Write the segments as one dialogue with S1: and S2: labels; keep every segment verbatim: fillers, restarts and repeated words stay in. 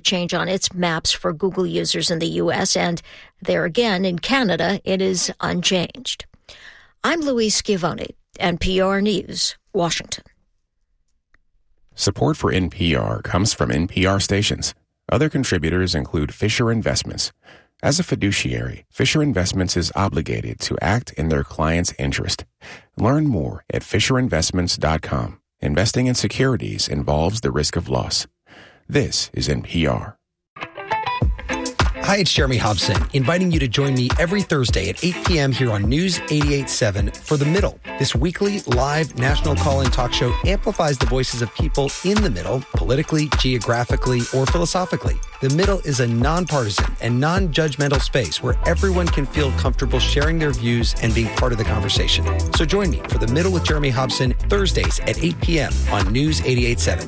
S1: change on its maps for Google users in the U S, and there again in Canada, it is unchanged. I'm Louise Schiavone, N P R News, Washington.
S2: Support for N P R comes from N P R stations. Other contributors include Fisher Investments. As a fiduciary, Fisher Investments is obligated to act in their client's interest. Learn more at fisher investments dot com. Investing in securities involves the risk of loss. This is N P R.
S3: Hi, it's Jeremy Hobson, inviting you to join me every Thursday at eight p.m. here on News eighty-eight point seven for The Middle. This weekly live national call-in talk show amplifies the voices of people in the middle, politically, geographically, or philosophically. The Middle is a nonpartisan and non-judgmental space where everyone can feel comfortable sharing their views and being part of the conversation. So join me for The Middle with Jeremy Hobson, Thursdays at eight p.m. on News eighty-eight point seven.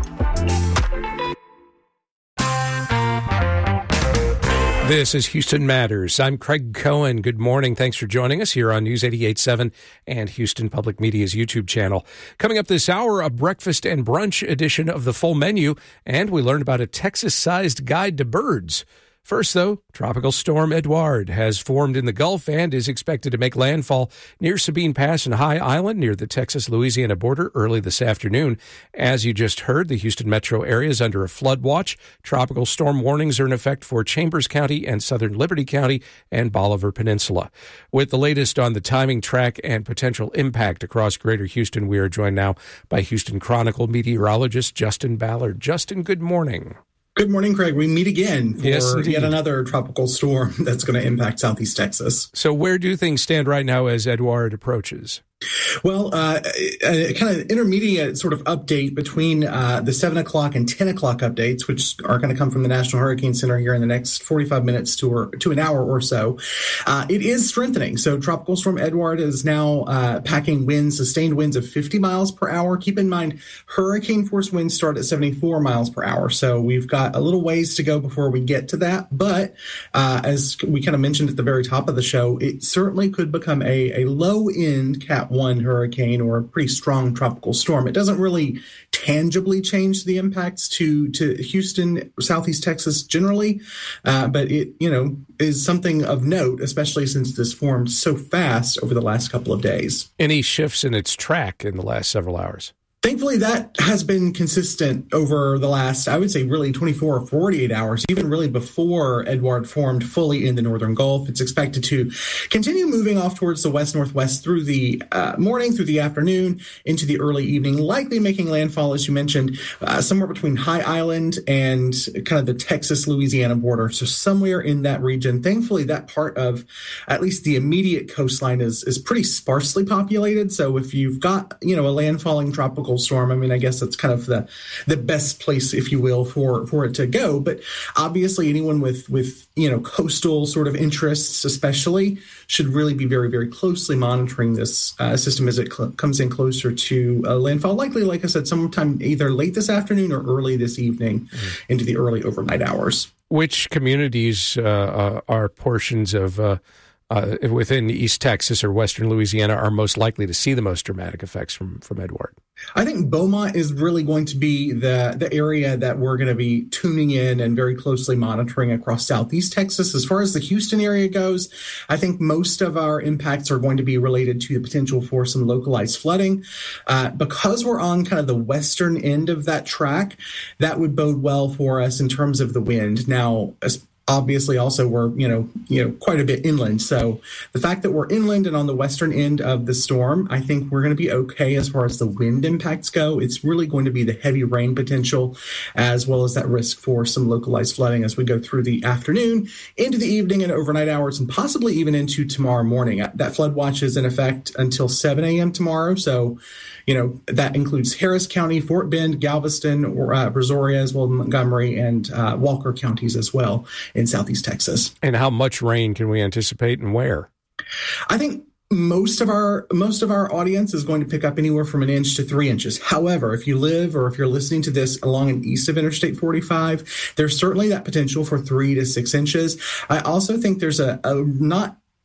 S4: This is Houston Matters. I'm Craig Cohen. Good morning. Thanks for joining us here on News eighty-eight point seven and Houston Public Media's YouTube channel. Coming up this hour, a breakfast and brunch edition of the full menu, and we learned about a Texas-sized guide to birds. First, though, Tropical Storm Edouard has formed in the Gulf and is expected to make landfall near Sabine Pass and High Island near the Texas-Louisiana border early this afternoon. As you just heard, the Houston metro area is under a flood watch. Tropical storm warnings are in effect for Chambers County and southern Liberty County and Bolivar Peninsula. With the latest on the timing, track, and potential impact across greater Houston, we are joined now by Houston Chronicle meteorologist Justin Ballard. Justin, good morning.
S5: Good morning, Craig. We meet again for
S4: yes,
S5: yet another tropical storm that's going to impact Southeast Texas.
S4: So where do things stand right now as Edouard approaches?
S5: Well, uh, a kind of intermediate sort of update between uh, the seven o'clock and ten o'clock updates, which are going to come from the National Hurricane Center here in the next forty-five minutes to, or, to an hour or so. Uh, it is strengthening. So Tropical Storm Edouard is now uh, packing winds, sustained winds of fifty miles per hour. Keep in mind, hurricane force winds start at seventy-four miles per hour. So we've got a little ways to go before we get to that. But uh, as we kind of mentioned at the very top of the show, it certainly could become a, a low-end Cat one hurricane or a pretty strong tropical storm. It doesn't really tangibly change the impacts to, to Houston, Southeast Texas generally, uh, but it, you know, is something of note, especially since this formed so fast over the last couple of days.
S4: Any shifts in its track in the last several hours?
S5: Thankfully, that has been consistent over the last, I would say, really twenty-four or forty-eight hours, even really before Edouard formed fully in the northern Gulf. It's expected to continue moving off towards the west-northwest through the uh, morning, through the afternoon, into the early evening, likely making landfall, as you mentioned, uh, somewhere between High Island and kind of the Texas-Louisiana border. So somewhere in that region. Thankfully, that part of at least the immediate coastline is, is pretty sparsely populated. So if you've got, you know, a landfalling tropical storm, I mean, I guess that's kind of the the best place, if you will, for for it to go. But obviously, anyone with with you know coastal sort of interests, especially, should really be very very closely monitoring this uh, system as it cl- comes in closer to uh, landfall. Likely, like I said, sometime either late this afternoon or early this evening, mm-hmm. into the early overnight hours.
S4: Which communities uh, uh, are portions of uh, uh, within East Texas or Western Louisiana are most likely to see the most dramatic effects from from Edouard?
S5: I think Beaumont is really going to be the, the area that we're going to be tuning in and very closely monitoring across Southeast Texas. As far as the Houston area goes, I think most of our impacts are going to be related to the potential for some localized flooding. Uh, because we're on kind of the western end of that track, that would bode well for us in terms of the wind. Now, as obviously, also we're you know you know quite a bit inland, so the fact that we're inland and on the western end of the storm, I think we're going to be okay as far as the wind impacts go. It's really going to be the heavy rain potential, as well as that risk for some localized flooding as we go through the afternoon, into the evening and overnight hours, and possibly even into tomorrow morning. That flood watch is in effect until seven a.m. tomorrow, so you know that includes Harris County, Fort Bend, Galveston, or uh, Brazoria, as well as Montgomery and uh, Walker counties as well in Southeast Texas.
S4: And how much rain can we anticipate and where?
S5: I think most of our most of our audience is going to pick up anywhere from an inch to three inches. However, if you live or if you're listening to this along and east of Interstate forty-five, there's certainly that potential for three to six inches. I also think there's a, a not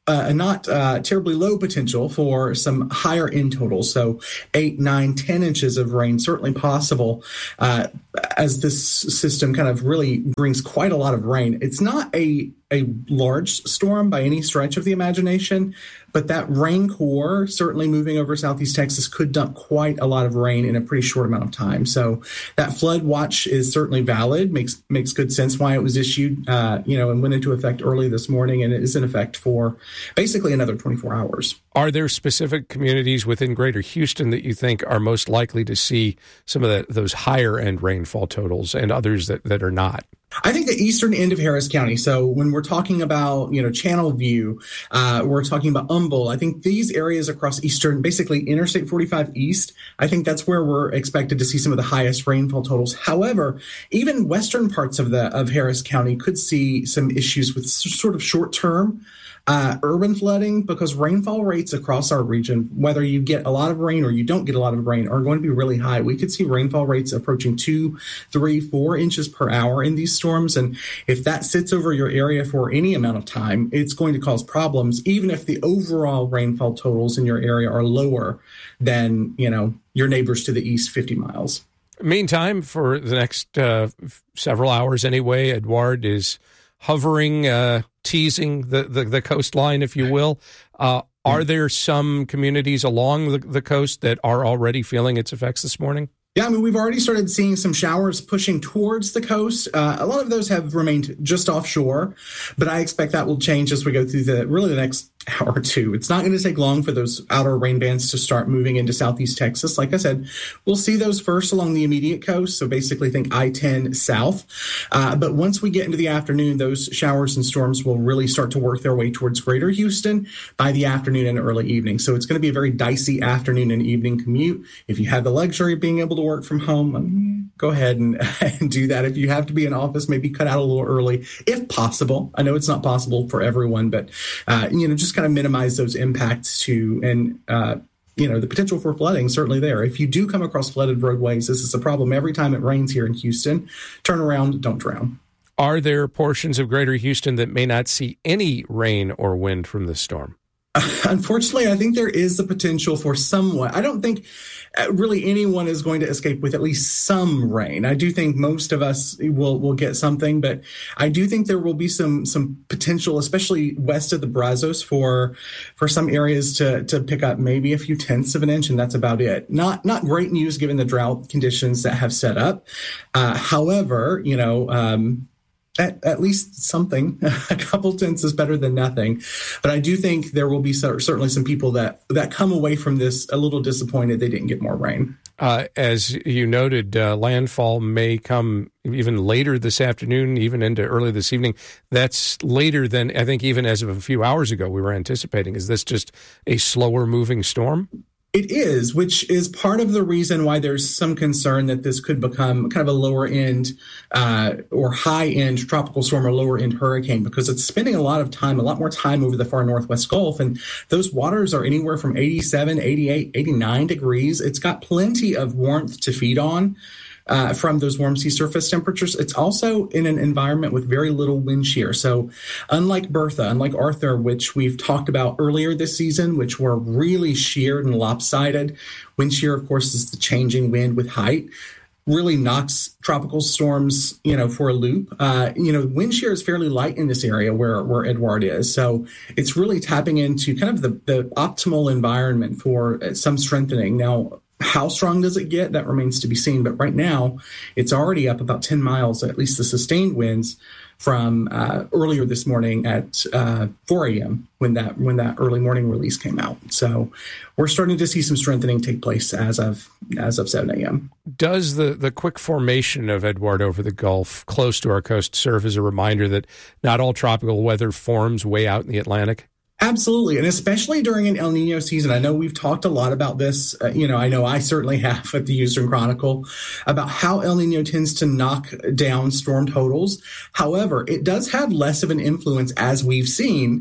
S5: Uh, not uh, terribly low potential for some higher end totals. So eight, nine, ten inches of rain, certainly possible uh, as this system kind of really brings quite a lot of rain. It's not a a large storm by any stretch of the imagination, but that rain core certainly moving over southeast Texas could dump quite a lot of rain in a pretty short amount of time. So that flood watch is certainly valid, makes makes good sense why it was issued, uh, you know, and went into effect early this morning, and it is in effect for basically another twenty-four hours.
S4: Are there specific communities within Greater Houston that you think are most likely to see some of the, those higher end rainfall totals and others that, that are not?
S5: I think the eastern end of Harris County. So when we're talking about, you know, Channelview, uh, we're talking about Humble. I think these areas across eastern, basically Interstate forty-five East, I think that's where we're expected to see some of the highest rainfall totals. However, even western parts of the of Harris County could see some issues with sort of short term Uh, urban flooding, because rainfall rates across our region, whether you get a lot of rain or you don't get a lot of rain, are going to be really high. We could see rainfall rates approaching two, three, four inches per hour in these storms. And if that sits over your area for any amount of time, it's going to cause problems, even if the overall rainfall totals in your area are lower than, you know, your neighbors to the east fifty miles.
S4: Meantime, for the next uh, several hours anyway, Edouard is hovering, uh, teasing the, the, the coastline, if you will. Uh, are there some communities along the, the coast that are already feeling its effects this morning?
S5: Yeah, I mean, we've already started seeing some showers pushing towards the coast. Uh, a lot of those have remained just offshore, but I expect that will change as we go through the really the next hour or two. It's not going to take long for those outer rain bands to start moving into southeast Texas. Like I said, we'll see those first along the immediate coast, so basically think I ten south. Uh, but once we get into the afternoon, those showers and storms will really start to work their way towards Greater Houston by the afternoon and early evening. So it's going to be a very dicey afternoon and evening commute. If you have the luxury of being able to work from home, go ahead and, and do that. If you have to be in office, maybe cut out a little early, if possible. I know it's not possible for everyone, but, uh, you know, just kind of minimize those impacts to, and, uh, you know, the potential for flooding certainly there. If you do come across flooded roadways, this is a problem every time it rains here in Houston. Turn around, don't drown.
S4: Are there portions of Greater Houston that may not see any rain or wind from the storm?
S5: Unfortunately, I think there is the potential for somewhat. I don't think really anyone is going to escape with at least some rain. I do think most of us will will get something, but I do think there will be some some potential, especially west of the Brazos, for for some areas to to pick up maybe a few tenths of an inch, and that's about it. Not not great news given the drought conditions that have set up. Uh, however, you know. Um, At, at least something, a couple tenths is better than nothing. But I do think there will be so, certainly some people that, that come away from this a little disappointed they didn't get more rain.
S4: Uh, as you noted, uh, landfall may come even later this afternoon, even into early this evening. That's later than I think even as of a few hours ago we were anticipating. Is this just a slower moving storm?
S5: It is, which is part of the reason why there's some concern that this could become kind of a lower end uh, or high end tropical storm or lower end hurricane, because it's spending a lot of time, a lot more time over the far northwest Gulf. And those waters are anywhere from eighty-seven, eighty-eight, eighty-nine degrees. It's got plenty of warmth to feed on. Uh, from those warm sea surface temperatures. It's also in an environment with very little wind shear. So unlike Bertha, unlike Arthur, which we've talked about earlier this season, which were really sheared and lopsided, wind shear, of course, is the changing wind with height, really knocks tropical storms, you know, for a loop. Uh, you know, wind shear is fairly light in this area where, where Edouard is. So it's really tapping into kind of the, the optimal environment for some strengthening. Now, how strong does it get? That remains to be seen. But right now, it's already up about ten miles, at least the sustained winds from uh, earlier this morning at uh, four a.m. when that when that early morning release came out. So we're starting to see some strengthening take place as of as of seven a.m.
S4: Does the, the quick formation of Edouard over the Gulf close to our coast serve as a reminder that not all tropical weather forms way out in the Atlantic?
S5: Absolutely. And especially during an El Nino season. I know we've talked a lot about this. Uh, you know, I know I certainly have at the Houston Chronicle about how El Nino tends to knock down storm totals. However, it does have less of an influence, as we've seen,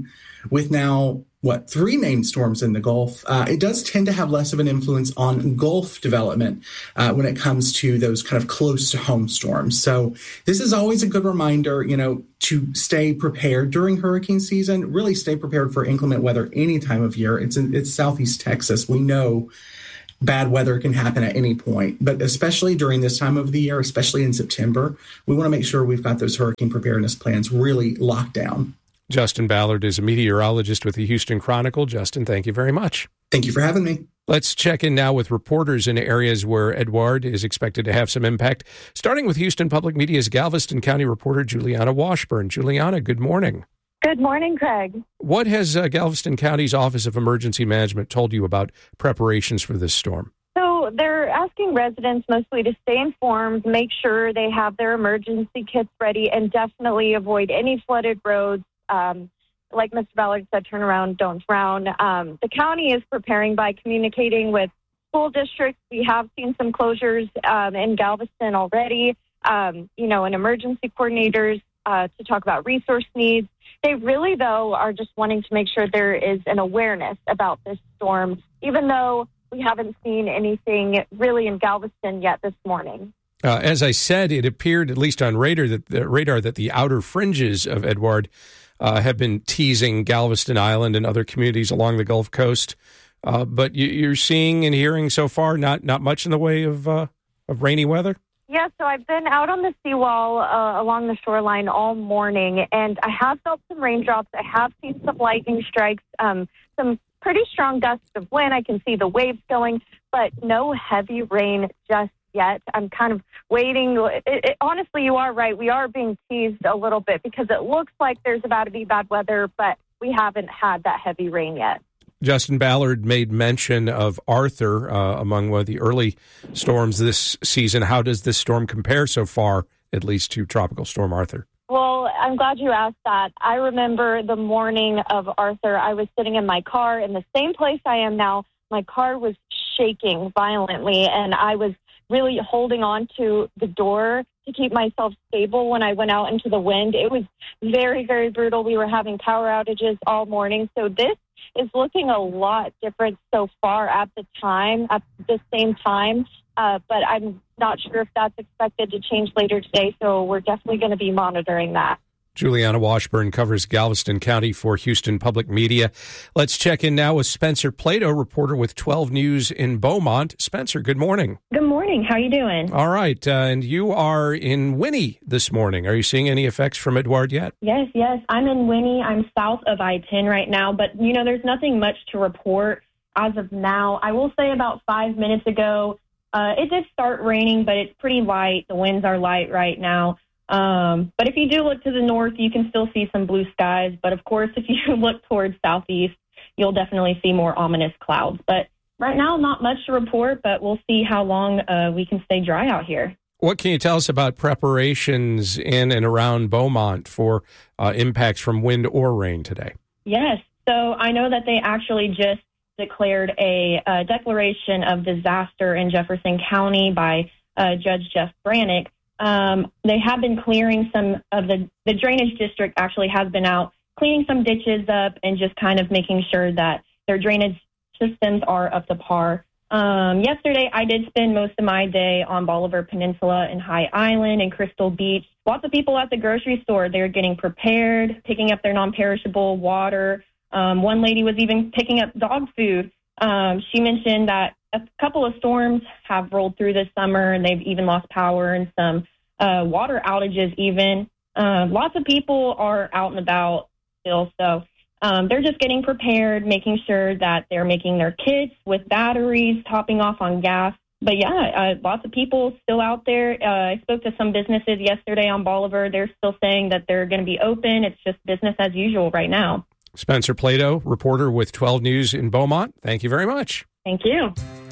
S5: with now, what, three named storms in the Gulf, uh, it does tend to have less of an influence on Gulf development uh, when it comes to those kind of close to home storms. So this is always a good reminder, you know, to stay prepared during hurricane season, really stay prepared for inclement weather any time of year. It's in, it's Southeast Texas. We know bad weather can happen at any point, but especially during this time of the year, especially in September, we want to make sure we've got those hurricane preparedness plans really locked down.
S4: Justin Ballard is a meteorologist with the Houston Chronicle. Justin, thank you very much.
S5: Thank you for having me.
S4: Let's check in now with reporters in areas where Edouard is expected to have some impact, starting with Houston Public Media's Galveston County reporter Juliana Washburn. Juliana, good morning.
S6: Good morning, Craig.
S4: What has uh, Galveston County's Office of Emergency Management told you about preparations for this storm?
S6: So they're asking residents mostly to stay informed, make sure they have their emergency kits ready, and definitely avoid any flooded roads. Um, like Mister Ballard said, turn around, don't drown. Um, the county is preparing by communicating with school districts. We have seen some closures um, in Galveston already, um, you know, and emergency coordinators uh, to talk about resource needs. They really, though, are just wanting to make sure there is an awareness about this storm, even though we haven't seen anything really in Galveston yet this morning.
S4: Uh, as I said, it appeared, at least on radar, that the radar that the outer fringes of Edouard uh, have been teasing Galveston Island and other communities along the Gulf Coast. Uh, but you, you're seeing and hearing so far not not much in the way of uh, of rainy weather?
S6: Yeah, so I've been out on the seawall uh, along the shoreline all morning, and I have felt some raindrops. I have seen some lightning strikes, um, some pretty strong gusts of wind. I can see the waves going, but no heavy rain just yet. I'm kind of waiting. It, it, honestly, you are right. We are being teased a little bit because it looks like there's about to be bad weather, but we haven't had that heavy rain yet.
S4: Justin Ballard made mention of Arthur uh, among one of the early storms this season. How does this storm compare so far, at least, to Tropical Storm Arthur?
S6: Well, I'm glad you asked that. I remember the morning of Arthur, I was sitting in my car in the same place I am now. My car was shaking violently, and I was really holding on to the door to keep myself stable when I went out into the wind. It was very, very brutal. We were having power outages all morning. So this is looking a lot different so far at the time, at the same time. Uh, but I'm not sure if that's expected to change later today. So we're definitely going to be monitoring that.
S4: Juliana Washburn covers Galveston County for Houston Public Media. Let's check in now with Spencer Plato, reporter with twelve News in Beaumont. Spencer, good morning.
S7: Good morning. How are you doing?
S4: All right. Uh, and you are in Winnie this morning. Are you seeing any effects from Edouard yet?
S7: Yes, yes. I'm in Winnie. I'm south of I ten right now. But, you know, there's nothing much to report as of now. I will say about five minutes ago, uh, it did start raining, but it's pretty light. The winds are light right now. Um, but if you do look to the north, you can still see some blue skies. But, of course, if you look towards southeast, you'll definitely see more ominous clouds. But right now, not much to report, but we'll see how long uh, we can stay dry out here.
S4: What can you tell us about preparations in and around Beaumont for uh, impacts from wind or rain today?
S7: Yes. So I know that they actually just declared a, a declaration of disaster in Jefferson County by uh, Judge Jeff Brannick. Um, they have been clearing some of the, the drainage district actually has been out cleaning some ditches up and just kind of making sure that their drainage systems are up to par. Um, yesterday, I did spend most of my day on Bolivar Peninsula and High Island and Crystal Beach. Lots of people at the grocery store, they're getting prepared, picking up their non-perishable water. Um, one lady was even picking up dog food. Um, she mentioned that a couple of storms have rolled through this summer, and they've even lost power and some uh, water outages even. Uh, lots of people are out and about still, so um, they're just getting prepared, making sure that they're making their kits with batteries, topping off on gas. But, yeah, uh, lots of people still out there. Uh, I spoke to some businesses yesterday on Bolivar. They're still saying that they're going to be open. It's just business as usual right now.
S4: Spencer Plato, reporter with twelve News in Beaumont. Thank you very much.
S7: Thank you.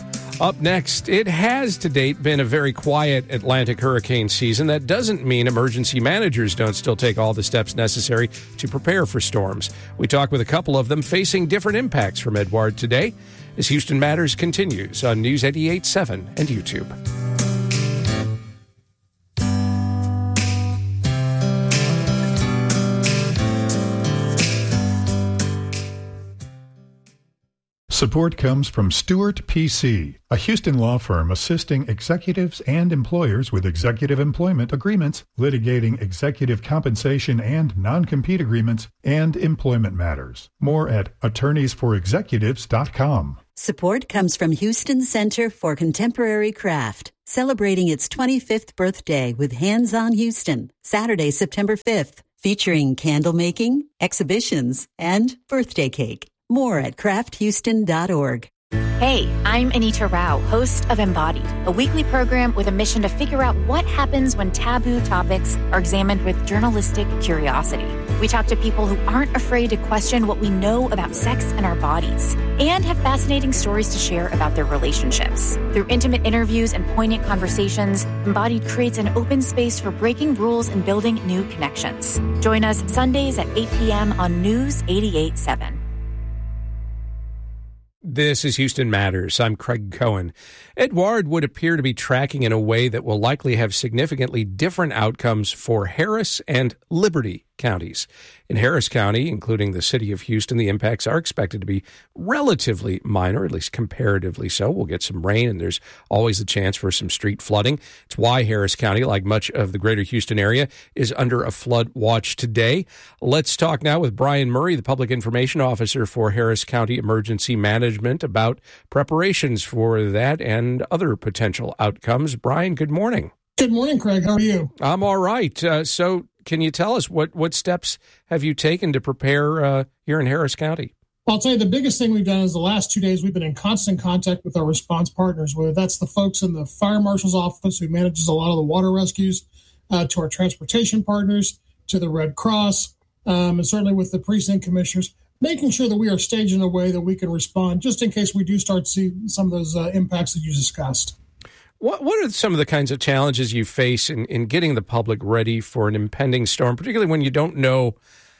S4: Up next, it has to date been a very quiet Atlantic hurricane season. That doesn't mean emergency managers don't still take all the steps necessary to prepare for storms. We talk with a couple of them facing different impacts from Edouard today as Houston Matters continues on News eighty-eight point seven and YouTube.
S8: Support comes from Stewart P C, a Houston law firm assisting executives and employers with executive employment agreements, litigating executive compensation and non-compete agreements, and employment matters. More at attorneys for executives dot com.
S9: Support comes from Houston Center for Contemporary Craft, celebrating its twenty-fifth birthday with Hands on Houston, Saturday, September fifth, featuring candle making, exhibitions, and birthday cake. More at craft houston dot org.
S10: Hey, I'm Anita Rao, host of Embodied, a weekly program with a mission to figure out what happens when taboo topics are examined with journalistic curiosity. We talk to people who aren't afraid to question what we know about sex and our bodies, and have fascinating stories to share about their relationships. Through intimate interviews and poignant conversations, Embodied creates an open space for breaking rules and building new connections. Join us Sundays at eight p.m. on News eighty-eight point seven.
S4: This is Houston Matters. I'm Craig Cohen. Edouard would appear to be tracking in a way that will likely have significantly different outcomes for Harris and Liberty counties. In Harris County, including the city of Houston, the impacts are expected to be relatively minor, at least comparatively so. We'll get some rain, and there's always the chance for some street flooding. It's why Harris County, like much of the greater Houston area, is under a flood watch today. Let's talk now with Brian Murray, the Public Information Officer for Harris County Emergency Management, about preparations for that and other potential outcomes. Brian, good morning.
S11: Good morning, Craig. How are you?
S4: I'm all right. Uh, so can you tell us what, what steps have you taken to prepare uh, here in Harris County?
S11: I'll tell you, the biggest thing we've done is the last two days we've been in constant contact with our response partners, whether that's the folks in the fire marshal's office who manages a lot of the water rescues, uh, to our transportation partners, to the Red Cross, um, and certainly with the precinct commissioners, making sure that we are staged in a way that we can respond just in case we do start to see some of those uh, impacts that you discussed.
S4: What what are some of the kinds of challenges you face in, in getting the public ready for an impending storm, particularly when you don't know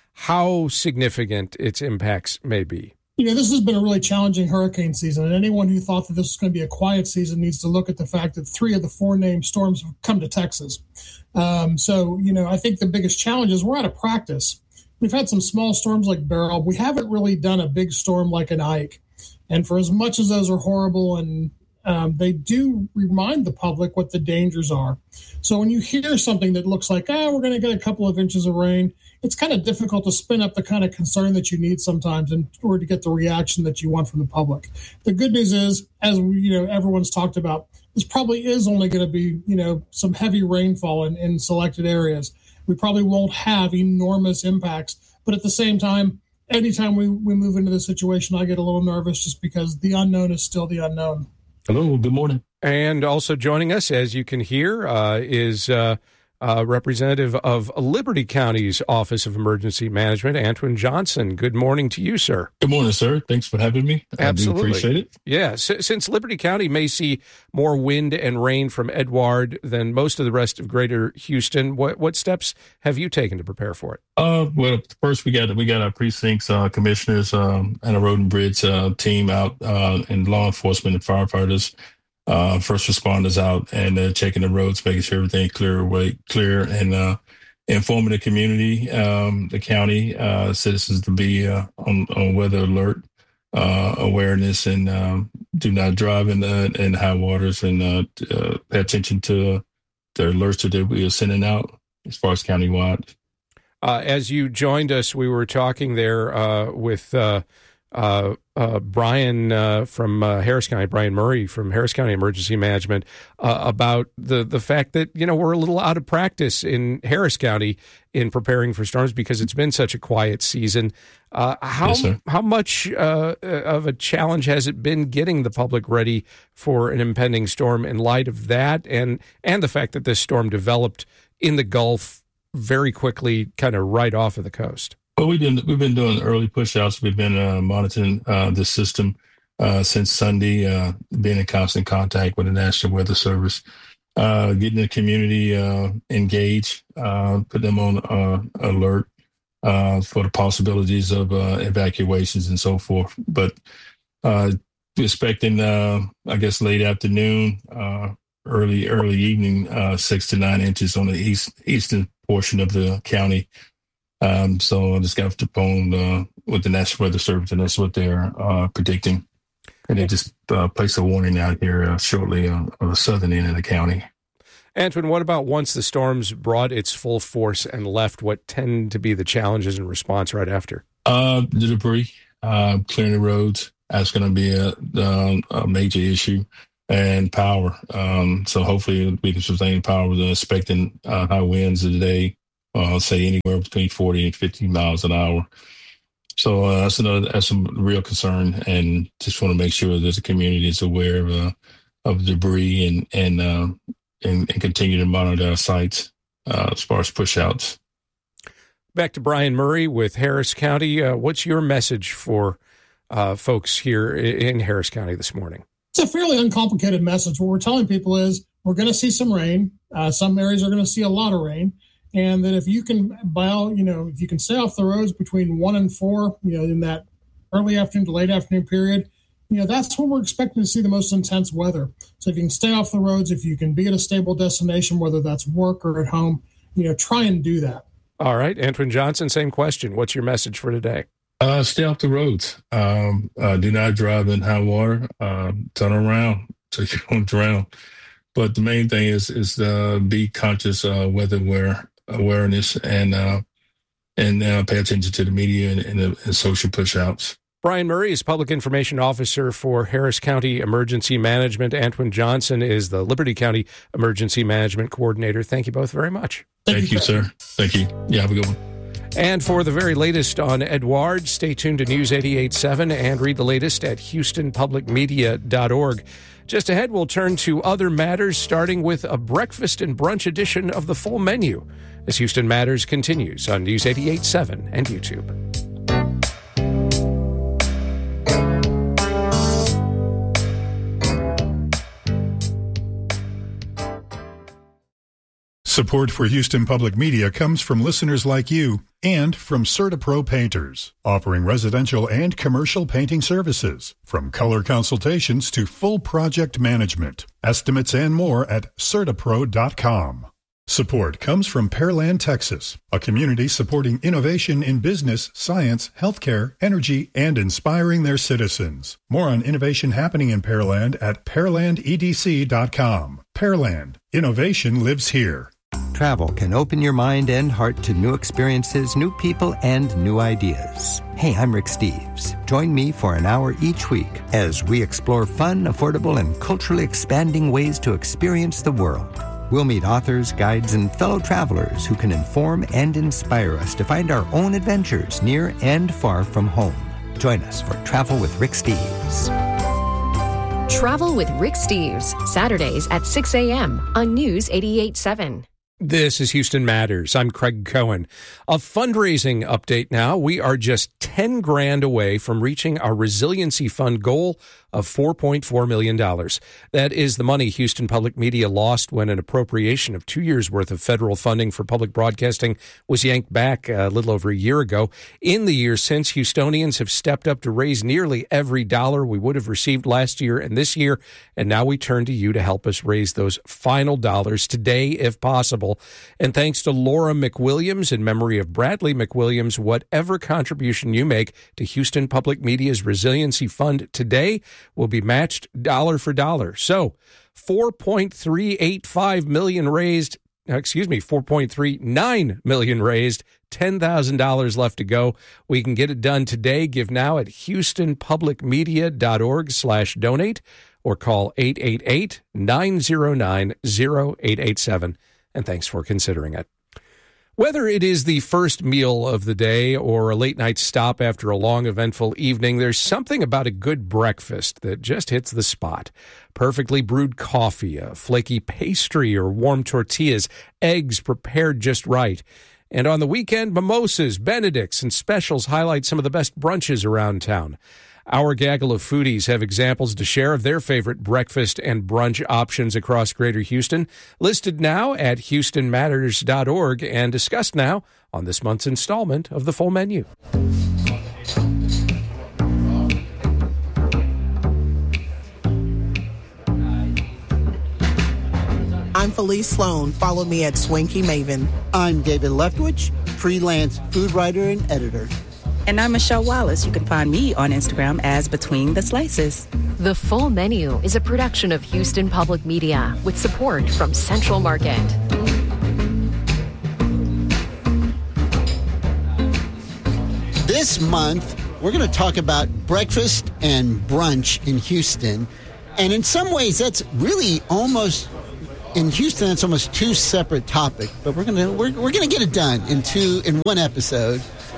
S4: how significant its impacts may be?
S11: You know, this has been a really challenging hurricane season, and anyone who thought that this was going to be a quiet season needs to look at the fact that three of the four named storms have come to Texas. Um, so, you know, I think the biggest challenge is we're out of practice. We've had some small storms like Beryl. We haven't really done a big storm like an Ike. And for as much as those are horrible and Um, they do remind the public what the dangers are. So when you hear something that looks like, ah, we're going to get a couple of inches of rain, it's kind of difficult to spin up the kind of concern that you need sometimes in order to get the reaction that you want from the public. The good news is, as we, you know, everyone's talked about, this probably is only going to be, you know, some heavy rainfall in, in selected areas. We probably won't have enormous impacts, but at the same time, anytime we, we move into this situation, I get a little nervous just because the unknown is still the unknown.
S12: Hello, good morning.
S4: And also joining us, as you can hear, uh, is uh, uh, Representative of Liberty County's Office of Emergency Management, Antwin Johnson. Good morning to you, sir.
S12: Good morning, sir. Thanks for having me.
S4: Absolutely.
S12: I do appreciate it.
S4: Yeah, S- since Liberty County may see more wind and rain from Edouard than most of the rest of greater Houston, what, what steps have you taken to prepare for it?
S12: Uh, well, first we got we got our precincts uh, commissioners um, and a road and bridge uh, team out, uh, and law enforcement and firefighters, uh, first responders out, and uh, checking the roads, making sure everything clear away, clear, and uh, informing the community, um, the county uh, citizens to be uh, on, on weather alert, uh, awareness, and um, do not drive in uh, in high waters, and uh, uh, pay attention to the alerts that we are sending out as far as countywide.
S4: Uh, as you joined us, we were talking there uh, with uh, uh, uh, Brian uh, from uh, Harris County, Brian Murray from Harris County Emergency Management, uh, about the, the fact that, you know, we're a little out of practice in Harris County in preparing for storms because it's been such a quiet season. Uh, how
S12: yes, sir.
S4: how much uh, of a challenge has it been getting the public ready for an impending storm in light of that and and the fact that this storm developed in the Gulf very quickly, kind of right off of the coast?
S12: Well, we did, we've been doing early push-outs. We've been uh, monitoring uh, the system uh, since Sunday, uh, being in constant contact with the National Weather Service, uh, getting the community uh, engaged, uh, put them on uh, alert uh, for the possibilities of uh, evacuations and so forth. But uh, expecting, uh, I guess, late afternoon, uh, early early evening, uh, six to nine inches on the east eastern portion of the county. Um, so I just got off the phone uh, with the National Weather Service, and that's what they're uh, predicting. and they just uh, placed a warning out here uh, shortly on, on the southern end of the county.
S4: Antoine, what about once the storms brought its full force and left, what tend to be the challenges in response right after?
S12: Uh, the debris, uh, clearing the roads, that's going to be a, um, a major issue, and power. Um, so hopefully we can sustain power. We're expecting uh, high winds today, uh, say anywhere between forty and fifty miles an hour. So uh, that's another that's some real concern, and just want to make sure that the community is aware of uh, of debris and and, uh, and and continue to monitor our sites uh, as far as push outs.
S4: Back to Brian Murray with Harris County. Uh, what's your message for uh, folks here in Harris County this morning?
S11: It's a fairly uncomplicated message. What we're telling people is we're going to see some rain. Uh, some areas are going to see a lot of rain. And that if you can, by all, you know, if you can stay off the roads between one and four, you know, in that early afternoon to late afternoon period, you know, that's when we're expecting to see the most intense weather. So if you can stay off the roads, if you can be at a stable destination, whether that's work or at home, you know, try and do that.
S4: All right. Antoine Johnson, same question. What's your message for today?
S12: Uh, stay off the roads. Um, uh, do not drive in high water. Uh, turn around so you don't drown. But the main thing is is uh, be conscious uh, weather aware, awareness and uh, and uh, pay attention to the media and, and, the, and social push-outs.
S4: Brian Murray is Public Information Officer for Harris County Emergency Management. Antoine Johnson is the Liberty County Emergency Management Coordinator. Thank you both very much.
S12: Thank, Thank you, sir. Thank you. Yeah, have a good one.
S4: And for the very latest on Edouard, stay tuned to News eighty-eight point seven and read the latest at houston public media dot org. Just ahead, we'll turn to other matters, starting with a breakfast and brunch edition of the full menu as Houston Matters continues on News eighty-eight point seven and YouTube.
S8: Support for Houston Public Media comes from listeners like you and from CertaPro Painters, offering residential and commercial painting services, from color consultations to full project management, estimates and more at certapro dot com. Support comes from Pearland, Texas, a community supporting innovation in business, science, healthcare, energy, and inspiring their citizens. More on innovation happening in Pearland at pearland e d c dot com. Pearland, innovation lives here.
S13: Travel can open your mind and heart to new experiences, new people, and new ideas. Hey, I'm Rick Steves. Join me for an hour each week as we explore fun, affordable, and culturally expanding ways to experience the world. We'll meet authors, guides, and fellow travelers who can inform and inspire us to find our own adventures near and far from home. Join us for Travel with Rick Steves.
S14: Travel with Rick Steves, Saturdays at six a.m. on News eighty-eight point seven.
S4: This is Houston Matters. I'm Craig Cohen. A fundraising update now. We are just ten grand away from reaching our resiliency fund goal of four point four million dollars. That is the money Houston Public Media lost when an appropriation of two years' worth of federal funding for public broadcasting was yanked back a little over a year ago. In the years since, Houstonians have stepped up to raise nearly every dollar we would have received last year and this year, and now we turn to you to help us raise those final dollars today, if possible. And thanks to Laura McWilliams, in memory of Bradley McWilliams, whatever contribution you make to Houston Public Media's Resiliency Fund today will be matched dollar for dollar. So four point three eight five million dollars raised, excuse me, four point three nine million dollars raised, ten thousand dollars left to go. We can get it done today. Give now at houston public media dot org slash donate or call eight eight eight, nine zero nine, zero eight eight seven. And thanks for considering it. Whether it is the first meal of the day or a late night stop after a long, eventful evening, there's something about a good breakfast that just hits the spot. Perfectly brewed coffee, a flaky pastry, or warm tortillas, eggs prepared just right. And on the weekend, mimosas, Benedicts, and specials highlight some of the best brunches around town. Our gaggle of foodies have examples to share of their favorite breakfast and brunch options across Greater Houston, listed now at houston matters dot org and discussed now on this month's installment of The Full Menu.
S15: I'm Felice Sloan. Follow me at Swanky Maven.
S16: I'm David Leftwich, freelance food writer and editor. And I'm Michelle Wallace. You can find me on Instagram as Between the Slices.
S14: The Full Menu is a production of Houston Public Media with support from Central Market.
S17: This month, we're going to talk about breakfast and brunch in Houston. And in some ways, that's really almost, in Houston, it's almost two separate topics. But we're going to we're, we're going to get it done in two in one episode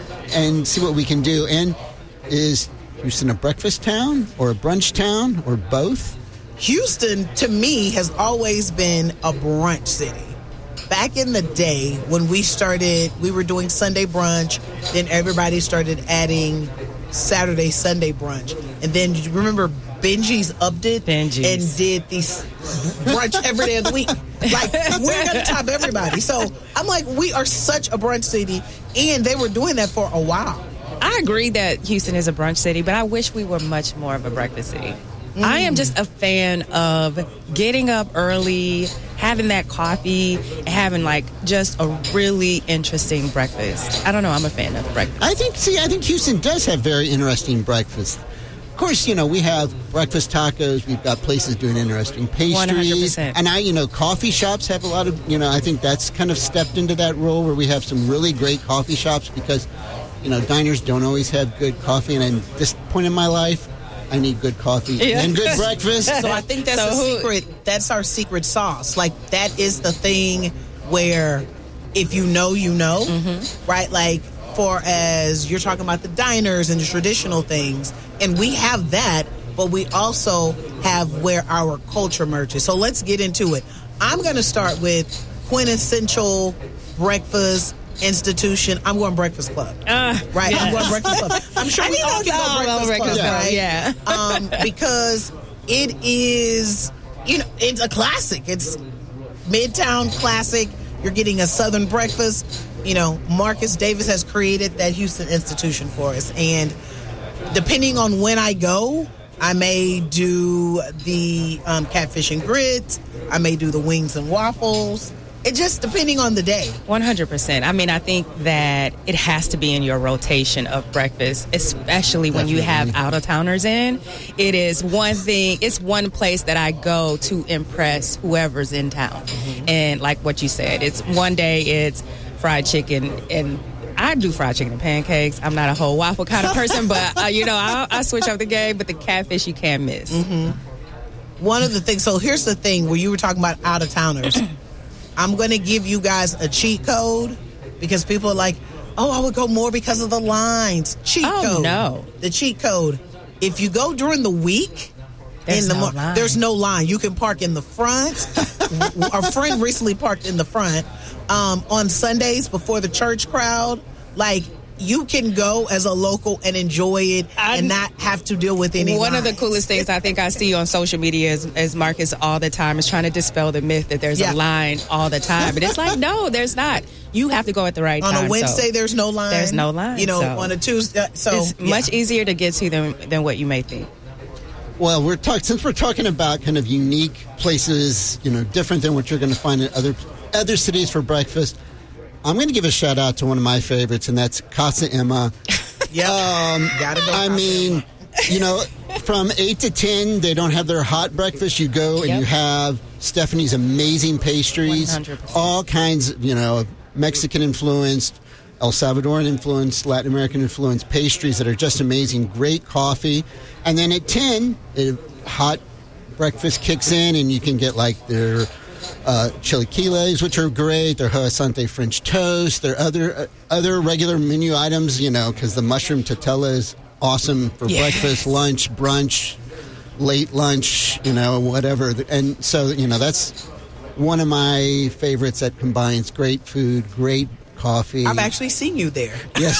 S17: and see what we can do. And is Houston a breakfast town or a brunch town or both?
S15: Houston, to me, has always been a brunch city. Back in the day when we started, we were doing Sunday brunch, then everybody started adding Saturday, Sunday brunch. And then you remember Benji's upped it
S16: Benji's.
S15: and did these brunch every day of the week. Like, we're going to top everybody. So I'm like, we are such a brunch city, and they were doing that for a while.
S16: I agree that Houston is a brunch city, but I wish we were much more of a breakfast city. Mm. I am just a fan of getting up early, having that coffee, and having like just a really interesting breakfast. I don't know. I'm a fan of breakfast.
S17: I think, see, I think Houston does have very interesting breakfast. Of course, you know, we have breakfast tacos. We've got places doing interesting pastries.
S16: one hundred percent.
S17: And I, you know, coffee shops have a lot of, you know, I think that's kind of stepped into that role where we have some really great coffee shops because, you know, diners don't always have good coffee. And at this point in my life, I need good coffee yeah. and good breakfast.
S15: So I think that's so a who, secret. That's our secret sauce. Like, that is the thing where if you know, you know, mm-hmm. right? Like, for as you're talking about the diners and the traditional things, and we have that, but we also have where our culture merges. So let's get into it. I'm going to start with quintessential breakfast institution. I'm going Breakfast Club. Uh, right? Yes. I'm going Breakfast Club. I'm sure we all can go Breakfast, breakfast Club, right?
S16: Yeah.
S15: Um, because it is, you know, it's a classic. It's Midtown classic. You're getting a Southern breakfast. You know, Marcus Davis has created that Houston institution for us. And depending on when I go, I may do the um, catfish and grits. I may do the wings and waffles. It just depending on the day.
S16: one hundred percent. I mean, I think that it has to be in your rotation of breakfast, especially when Definitely. you have out-of-towners in. It is one thing, it's one place that I go to impress whoever's in town. Mm-hmm. And like what you said, it's one day it's fried chicken, and I do fried chicken and pancakes. I'm not a whole waffle kind of person, but, uh, you know, I, I switch up the game, but the catfish you can't miss.
S15: Mm-hmm. One of the things, so here's the thing, where you were talking about out-of-towners. I'm going to give you guys a cheat code because people are like, oh, I would go more because of the lines. Cheat
S16: oh,
S15: code.
S16: no.
S15: The cheat code. If you go during the week,
S16: there's,
S15: in the
S16: no,
S15: mo-
S16: line.
S15: there's no line. You can park in the front. Our friend recently parked in the front. Um, on Sundays before the church crowd, like, you can go as a local and enjoy it I'm, and not have to deal with any
S16: One
S15: lines.
S16: of the coolest things I think I see on social media is, is Marcus all the time is trying to dispel the myth that there's
S15: yeah.
S16: a line all the time. But it's like, no, there's not. You have to go at the right
S15: on
S16: time.
S15: On a Wednesday,
S16: so
S15: there's no line.
S16: There's no line.
S15: You know,
S16: so.
S15: on a Tuesday. So
S16: it's
S15: yeah.
S16: much easier to get to than, than what you may think.
S17: Well, we're talking since we're talking about kind of unique places, you know, different than what you're going to find in other other cities for breakfast. I'm going to give a shout out to one of my favorites, and that's Casa Emma.
S15: Yeah, um, gotta go.
S17: I
S15: Casa
S17: mean,
S15: Emma.
S17: you know, from eight to ten, they don't have their hot breakfast. You go and yep. you have Stephanie's amazing pastries,
S16: one hundred percent.
S17: All kinds, you know, Mexican influenced, El Salvadoran influenced, Latin American influenced pastries that are just amazing. Great coffee, and then at ten, a hot breakfast kicks in, and you can get like their Uh, chilaquiles, which are great. Their Hoasante French toast. Their other uh, other regular menu items, you know, because the mushroom tortilla is awesome for yes. breakfast, lunch, brunch, late lunch, you know, whatever. And so, you know, that's one of my favorites that combines great food, great coffee.
S15: I've actually seen you there.
S17: Yes,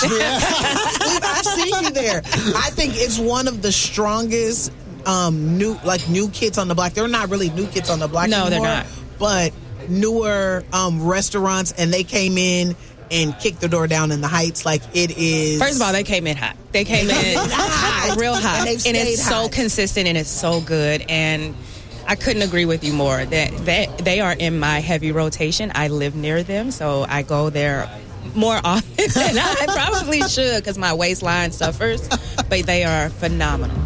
S15: I've seen you there. I think it's one of the strongest um, new, like new kids on the block. They're not really new kids on the block
S16: no,
S15: anymore.
S16: No, they're not.
S15: But newer um, restaurants, and they came in and kicked the door down in the Heights. Like, it is.
S16: First of all, they came in hot. They came in hot, real hot, and,
S15: and
S16: it's
S15: hot.
S16: so consistent and it's so good. And I couldn't agree with you more. That that they are in my heavy rotation. I live near them, so I go there more often than I probably should because my waistline suffers, but they are phenomenal.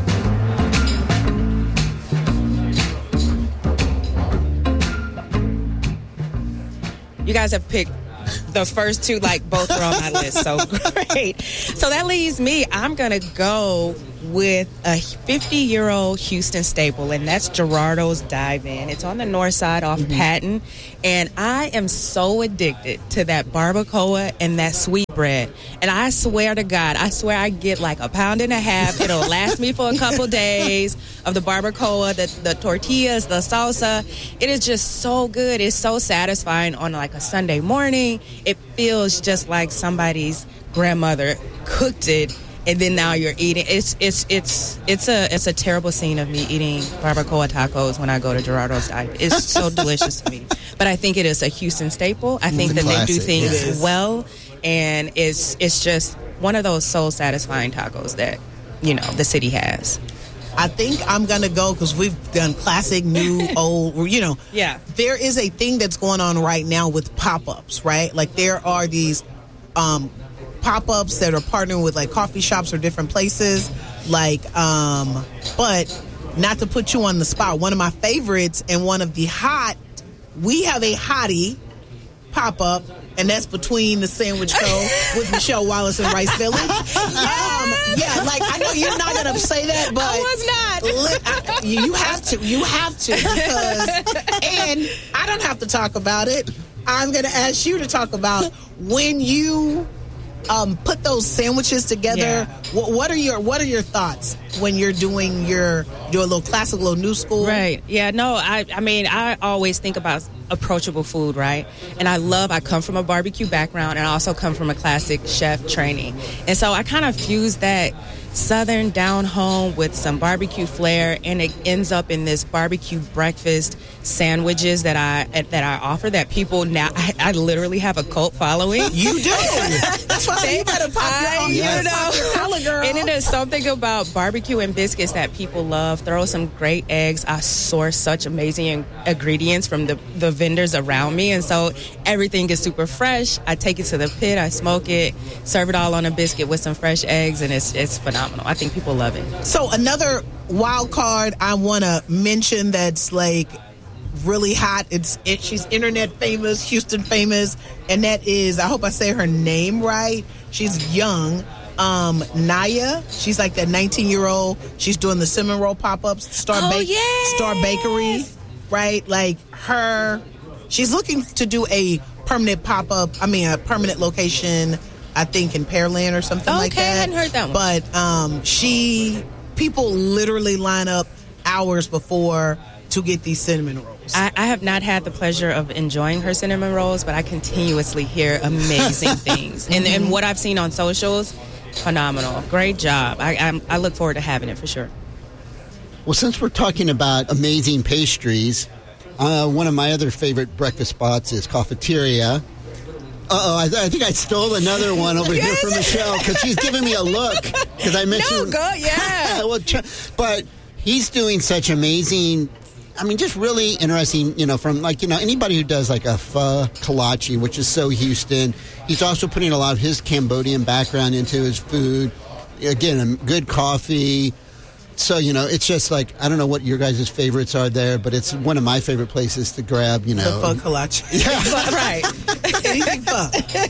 S16: You guys have picked the first two, like both are on my list, so great. So that leaves me, I'm going to go with a fifty-year-old Houston staple, and that's Gerardo's Dive-In. It's on the north side off mm-hmm. Patton, and I am so addicted to that barbacoa and that sweet bread. And I swear to God, I swear I get like a pound and a half. It'll last me for a couple days of the barbacoa, the, the tortillas, the salsa. It is just so good. It's so satisfying on like a Sunday morning. It feels just like somebody's grandmother cooked it, and then now you're eating. It's it's it's it's a it's a terrible scene of me eating barbacoa tacos when I go to Gerardo's Dive. It's so delicious to me. But I think it is a Houston staple. I think that classic. They do things well, and it's it's just one of those soul satisfying tacos that, you know, the city has.
S15: I think I'm going to go because we've done classic, new, old, you know.
S16: Yeah.
S15: There is a thing that's going on right now with pop-ups, right? Like there are these um, pop-ups that are partnering with like coffee shops or different places. Like, um, but not to put you on the spot, one of my favorites and one of the hot, we have a hottie pop-up, and that's Between the Sandwich Co. with Michelle Wallace and Rice Village.
S16: Yes!
S15: Um, yeah, like I know you're not gonna say that, but
S16: I was not.
S15: Li- I, you have to. You have to because, and I don't have to talk about it. I'm gonna ask you to talk about when you um, put those sandwiches together.
S16: Yeah.
S15: What, what are your What are your thoughts when you're doing your do a little classic, little new school?
S16: Right. Yeah. No. I. I mean, I always think about approachable food, right? And I love, I come from a barbecue background and I also come from a classic chef training. And so I kind of fuse that Southern down home with some barbecue flair, and it ends up in this barbecue breakfast sandwiches that I that I offer that people now, I, I literally have a cult following.
S15: You do. That's why you better pop
S16: I,
S15: your,
S16: you know,
S15: your collar, girl.
S16: And it is something about barbecue and biscuits that people love. Throw some great eggs. I source such amazing ingredients from the, the vendors around me, and so everything is super fresh. I take it to the pit, I smoke it, serve it all on a biscuit with some fresh eggs, and it's it's phenomenal. I think people love it.
S15: So another wild card I want to mention that's like really hot. It's it, she's internet famous, Houston famous, and that is, I hope I say her name right. She's young. Um, Naya, she's like that nineteen year old. She's doing the cinnamon roll pop-ups, Star,
S16: oh,
S15: ba-
S16: yes.
S15: Star Bakery, right? Like her, she's looking to do a permanent pop-up, I mean a permanent location, I think in Pearland or something
S16: okay,
S15: like that.
S16: I hadn't heard that one.
S15: But um, she, people literally line up hours before to get these cinnamon rolls.
S16: I, I have not had the pleasure of enjoying her cinnamon rolls, but I continuously hear amazing things. And, and what I've seen on socials, phenomenal. Great job. I, I, I look forward to having it for sure.
S17: Well, since we're talking about amazing pastries, uh, one of my other favorite breakfast spots is Cafeteria. Uh-oh, I, th- I think I stole another one over
S16: yes.
S17: here from Michelle because she's giving me a look. Because I mentioned,
S16: no, go, yeah.
S17: well, but he's doing such amazing, I mean, just really interesting, you know, from like, you know, anybody who does like a pho kolache, which is so Houston. He's also putting a lot of his Cambodian background into his food. Again, good coffee. So, you know, it's just like, I don't know what your guys' favorites are there, but it's one of my favorite places to grab, you know.
S15: The pho kolache.
S17: Yeah.
S16: Right.
S15: Anything pho.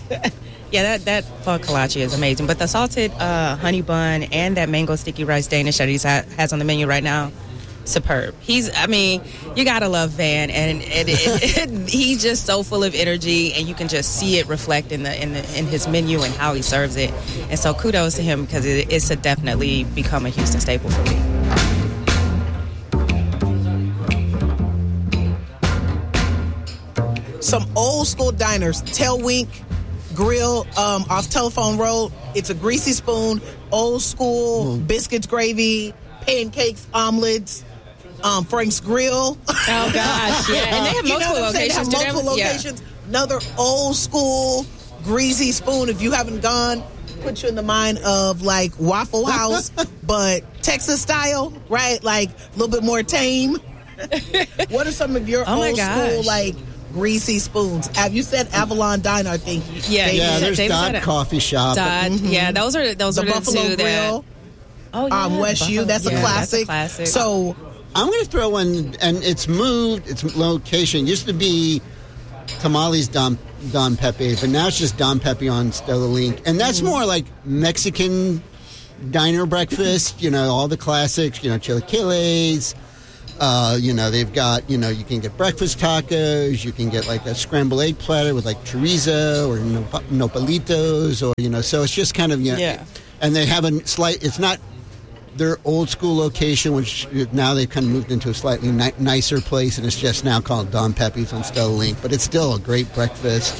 S16: Yeah, that, that pho kolache is amazing. But the salted uh, honey bun and that mango sticky rice Danish that he ha- has on the menu right now, superb. He's, I mean, you gotta love Van, and it, it, it, he's just so full of energy, and you can just see it reflect in the in the in his menu and how he serves it. And so kudos to him because it, it's a definitely become a Houston staple for me.
S15: Some old school diners, Tail Wink Grill um, off Telephone Road. It's a greasy spoon, old school, mm. biscuits, gravy, pancakes, omelets. Um, Frank's Grill.
S16: Oh gosh, yeah, and they have multiple
S15: you know
S16: locations.
S15: They have multiple locations. Yeah. Another old school greasy spoon. If you haven't gone, put you in the mind of like Waffle House, but Texas style, right? Like a little bit more tame. What are some of your
S16: oh
S15: old school like greasy spoons. Have you said Avalon Diner? I think.
S16: Yeah,
S15: They-
S17: Yeah, there's
S16: David
S17: Dodd
S16: said it.
S17: Coffee Shop.
S16: Dodd,
S15: Mhm.
S16: yeah, those are those
S15: the
S16: are the
S15: Buffalo
S16: two that.
S15: Grill.
S16: Oh, yeah,
S15: um, West U.
S16: Buffalo-
S15: That's a
S16: yeah,
S15: classic.
S16: That's a classic.
S15: So
S17: I'm going to throw one, and it's moved. Its location used to be Tamales Don Don Pepe, but now it's just Don Pepe on Stella Link, and that's more like Mexican diner breakfast. You know, all the classics. You know, chilaquiles. Uh, you know, they've got, you know, you can get breakfast tacos. You can get like a scrambled egg platter with like chorizo or nop- nopalitos, or you know. So it's just kind of you know,
S16: Yeah.
S17: and they have a slight. It's not their old school location, which now they've kind of moved into a slightly ni- nicer place, and it's just now called Don Pepe's on Stella Link. But it's still a great breakfast.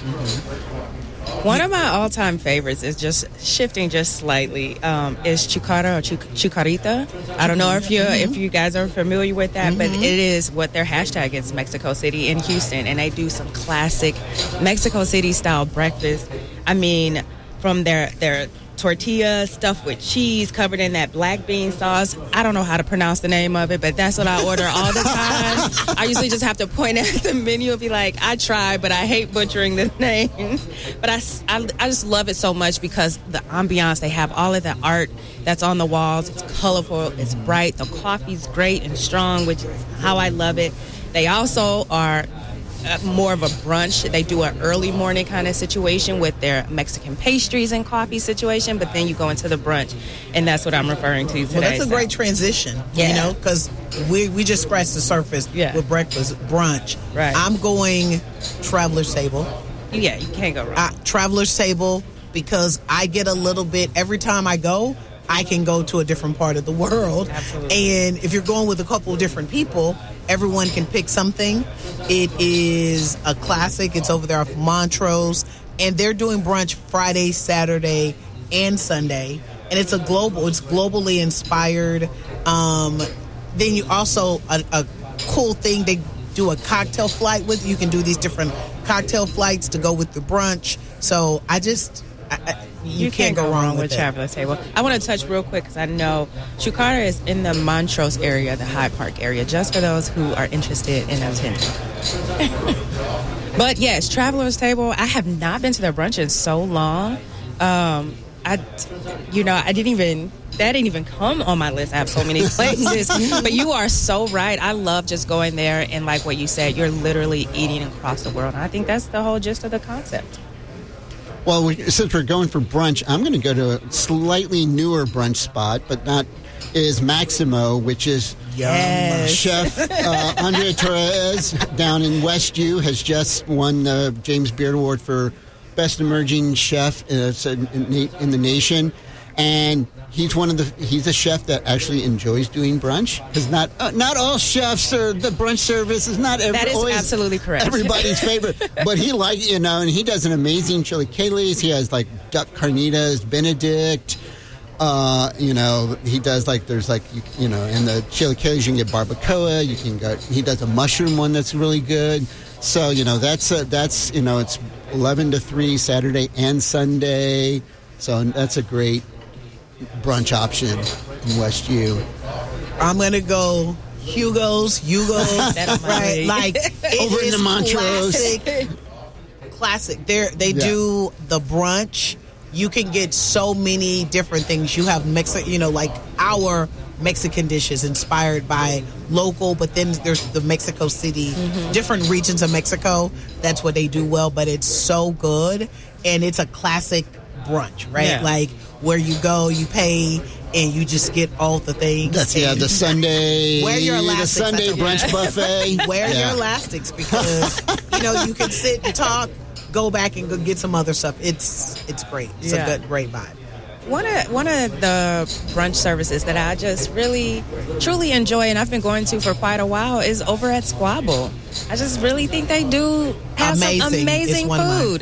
S16: One of my all-time favorites is just shifting just slightly. Um, is chucara or chuc- chucarita? I don't know if you
S15: Mm-hmm.
S16: if you guys are familiar with that, but it is what their hashtag is, Mexico City in Houston, and they do some classic Mexico City style breakfast. I mean, from their their tortilla stuffed with cheese, covered in that black bean sauce. I don't know how to pronounce the name of it, but that's what I order all the time. I usually just have to point at the menu and be like, I try, but I hate butchering the names. But I, I, I just love it so much because the ambiance, they have all of the art that's on the walls. It's colorful, it's bright, the coffee's great and strong, which is how I love it. They also are Uh, more of a brunch. They do an early morning kind of situation with their Mexican pastries and coffee situation, but then you go into the brunch, and that's what I'm referring to today.
S15: Well, that's a
S16: so.
S15: great transition,
S16: Yeah.
S15: you know, because we, we just scratched the surface
S16: Yeah.
S15: with breakfast, brunch.
S16: Right.
S15: I'm going Traveler's Table.
S16: Yeah, you can't go wrong.
S15: Uh, Traveler's Table, because I get a little bit, every time I go, I can go to a different part of the world.
S16: Absolutely.
S15: And if you're going with a couple of different people, everyone can pick something. It is a classic. It's over there off Montrose. And they're doing brunch Friday, Saturday, and Sunday. And it's a global, it's globally inspired. Um, then you also, a, a cool thing, they do a cocktail flight with. You can do these different cocktail flights to go with the brunch. So I just, I, I, you,
S16: You
S15: can't, go wrong with,
S16: with
S15: it.
S16: Traveler's Table. I want to touch real quick because I know Chucara is in the Montrose area, the Hyde Park area, just for those who are interested in attending. But yes, Traveler's Table, I have not been to their brunch in so long. Um, I, you know, I didn't even, that didn't even come on my list. I have so many places. But you are so right. I love just going there and like what you said, you're literally eating across the world. And I think that's the whole gist of the concept.
S17: Well, we, since we're going for brunch, I'm going to go to a slightly newer brunch spot, but not is Maximo, which is
S16: Yes.
S17: Chef uh, Andrea Torres down in West U has just won the James Beard Award for Best Emerging Chef uh, in, in the nation, and he's one of the he's a chef that actually enjoys doing brunch because not uh, not all chefs are the brunch service is not every,
S16: That is
S17: always
S16: absolutely correct.
S17: everybody's favorite, but he like you know, and he does an amazing chilaquiles. He has like duck carnitas, Benedict. Uh, you know, he does like there's like you, you know, in the chilaquiles you can get barbacoa. You can go. He does a mushroom one that's really good. So you know that's a, that's you know it's eleven to three Saturday and Sunday. So that's a great brunch option in West U.
S15: I'm gonna go Hugo's, Hugo's,
S16: That's my
S15: right?
S16: way.
S15: Like it
S17: Over in
S15: is
S17: the Montrose.
S15: classic. Classic. They they
S17: Yeah.
S15: do the brunch. You can get so many different things. You have Mexican, you know, like our Mexican dishes inspired by local, but then there's the Mexico City,
S16: Mm-hmm.
S15: different regions of Mexico. That's what they do well, but it's so good, and it's a classic brunch, right?
S16: Yeah.
S15: Like where you go, you pay, and you just get all the things.
S17: That's yeah,
S15: and
S17: the Sunday,
S15: Wear your
S17: the
S15: elastics.
S17: Sunday
S15: That's a-
S17: brunch buffet.
S15: Wear
S17: Yeah.
S15: your elastics because you know you can sit and talk, go back and go get some other stuff. It's it's great. It's
S16: Yeah.
S15: a good, great vibe.
S16: One of one of the brunch services that I just really truly enjoy and I've been going to for quite a while is over at Squabble. I just really think they do have
S15: Amazing.
S16: some
S15: It's
S16: amazing
S15: one of my-
S16: food.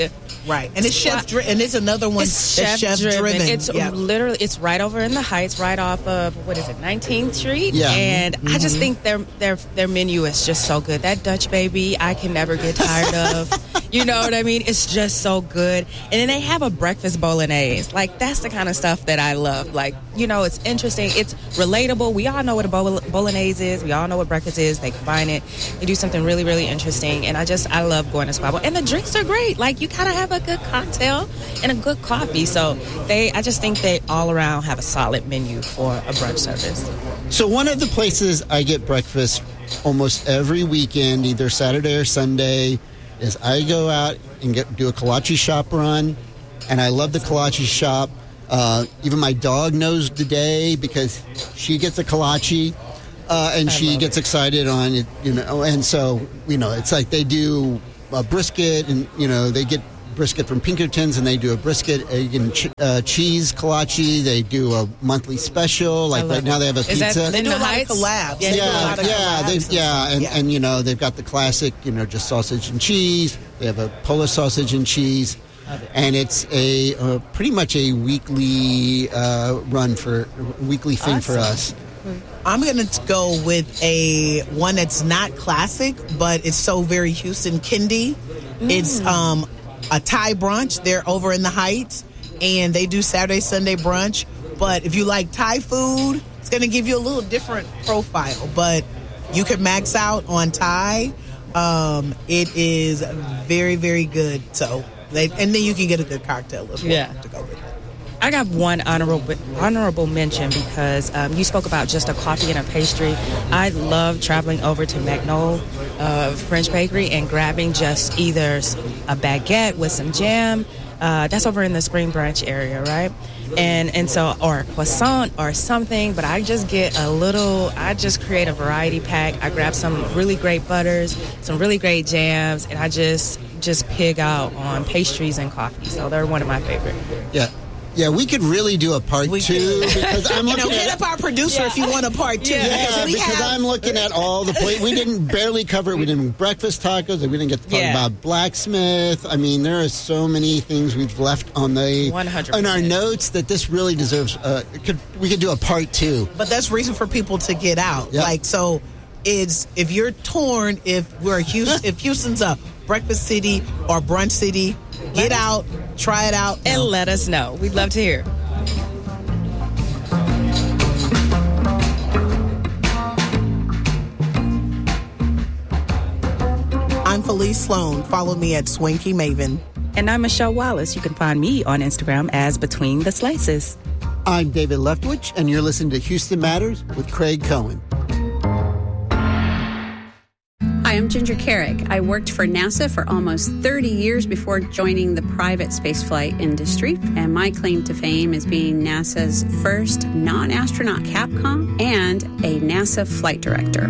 S15: Right, and it's chef dri- and it's another one
S16: it's
S15: that's
S16: chef,
S15: chef driven.
S16: driven. It's
S15: yeah.
S16: literally it's right over in the Heights, right off of what is it, nineteenth Street?
S17: Yeah.
S16: And
S15: Mm-hmm.
S16: I just think their their their menu is just so good. That Dutch baby, I can never get tired of. You know what I mean? It's just so good. And then they have a breakfast bolognese. Like, that's the kind of stuff that I love. Like, you know, it's interesting. It's relatable. We all know what a bol- bolognese is. We all know what breakfast is. They combine it. They do something really, really interesting. And I just, I love going to Squabble. And the drinks are great. Like, you kind of have a good cocktail and a good coffee. So they, I just think they all around have a solid menu for a brunch service.
S17: So one of the places I get breakfast almost every weekend, either Saturday or Sunday, is I go out and get do a kolache shop run, and I love the kolache shop. Uh, even my dog knows the day because she gets a kolache, uh, and I she gets it. excited on it, you know. And so, you know, it's like they do a brisket, and you know they get brisket from Pinkertons, and they do a brisket, egg and ch- uh, cheese kolache. They do a monthly special. Like right now, they have a
S16: Is
S17: pizza.
S16: That
S15: They do a lot of
S16: Heights?
S15: collabs.
S17: Yeah,
S15: They do a
S17: yeah,
S15: lot of
S17: yeah,
S15: collabs
S17: they,
S15: and
S17: yeah,
S15: stuff.
S17: and,
S15: Yeah.
S17: and you know they've got the classic, you know, just sausage and cheese. They have a Polish sausage and cheese, and it's a uh, pretty much a weekly uh, run for a weekly thing
S15: Awesome.
S17: for us.
S15: I'm going to go with a one that's not classic, but it's so very Houston Kindy. Mm. It's um, a Thai brunch. They're over in the Heights, and they do Saturday, Sunday brunch. But if you like Thai food, it's going to give you a little different profile. But you can max out on Thai. Um, it is very, very good. So, they, and then you can get a good cocktail as well
S16: Yeah.
S15: to go with it.
S16: I got one honorable honorable mention because um, you spoke about just a coffee and a pastry. I love traveling over to Magnol uh, French Bakery and grabbing just either a baguette with some jam. Uh, that's over in the Spring Branch area, right? And and so, or a croissant or something. But I just get a little. I just create a variety pack. I grab some really great butters, some really great jams, and I just just pig out on pastries and coffee. So they're one of my favorite.
S17: Yeah. Yeah, we could really do a part
S15: We
S17: two
S15: could.
S17: because I'm
S15: You
S17: looking
S15: know, hit
S17: at
S15: up our producer if you want a part two.
S17: Yeah,
S15: because we
S17: because
S15: have,
S17: I'm looking at all the places. We didn't barely cover it. We didn't breakfast tacos. We didn't get to talk
S16: Yeah.
S17: about blacksmith. I mean, there are so many things we've left on the
S16: one hundred
S17: on our
S16: percent.
S17: notes that this really deserves. Uh, could we could do a part two?
S15: But that's reason for people to get out.
S17: Yep.
S15: Like, so it's if you're torn, if we're Houston, if Houston's a breakfast city or brunch city, get out, try it out,
S16: And
S15: No.
S16: let us know. We'd love to hear.
S15: I'm Felice Sloan. Follow me at Swanky Maven.
S16: And I'm Michelle Wallace. You can find me on Instagram as Between the Slices.
S17: I'm David Leftwich, and you're listening to Houston Matters with Craig Cohen.
S18: Hi, I'm Ginger Carrick. I worked for NASA for almost thirty years before joining the private spaceflight industry. And my claim to fame is being NASA's first non-astronaut Capcom and a NASA flight director.